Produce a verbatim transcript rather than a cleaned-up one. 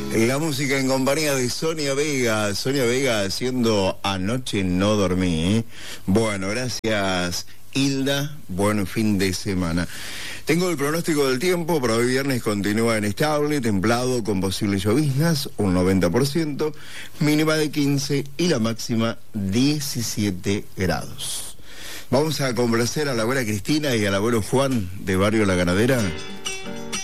La música en compañía de Sonia Vega. Sonia Vega haciendo Anoche no dormí, ¿eh? Bueno, gracias Hilda. Buen fin de semana. Tengo el pronóstico del tiempo. Para hoy viernes continúa inestable, templado con posibles lloviznas, un noventa por ciento, mínima de quince y la máxima diecisiete grados. Vamos a complacer a la abuela Cristina y al abuelo Juan de Barrio La Ganadera.